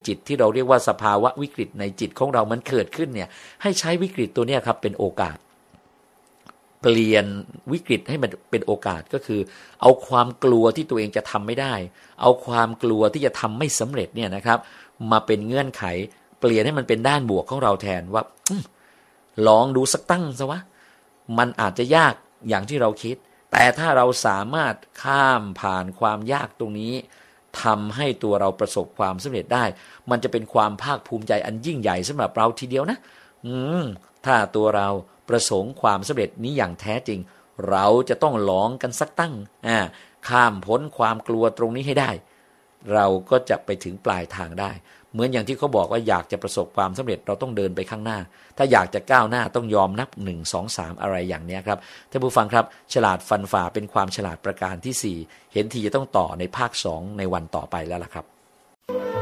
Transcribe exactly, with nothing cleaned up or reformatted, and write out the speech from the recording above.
จิตที่เราเรียกว่าสภาวะวิกฤตในจิตของเรามันเกิดขึ้นเนี่ยให้ใช้วิกฤตตัวนี้ครับเป็นโอกาสเปลี่ยนวิกฤตให้มันเป็นโอกาสก็คือเอาความกลัวที่ตัวเองจะทำไม่ได้เอาความกลัวที่จะทำไม่สำเร็จเนี่ยนะครับมาเป็นเงื่อนไขเปลี่ยนให้มันเป็นด้านบวกของเราแทนว่าลองดูสักตั้งซะวะมันอาจจะยากอย่างที่เราคิดแต่ถ้าเราสามารถข้ามผ่านความยากตรงนี้ทำให้ตัวเราประสบความสำเร็จได้มันจะเป็นความภาคภูมิใจอันยิ่งใหญ่สำหรับเราทีเดียวนะอืมถ้าตัวเราประสงค์ความสำเร็จนี้อย่างแท้จริงเราจะต้องลองกันสักตั้งอ่าข้ามพ้นความกลัวตรงนี้ให้ได้เราก็จะไปถึงปลายทางได้เหมือนอย่างที่เขาบอกว่าอยากจะประสบความสำเร็จเราต้องเดินไปข้างหน้าถ้าอยากจะก้าวหน้าต้องยอมนับหนึ่ง สอง สามอะไรอย่างนี้ครับท่านผู้ฟังครับฉลาดฟันฝ่าเป็นความฉลาดประการที่สี่เห็นทีจะต้องต่อในภาคสองในวันต่อไปแล้วล่ะครับ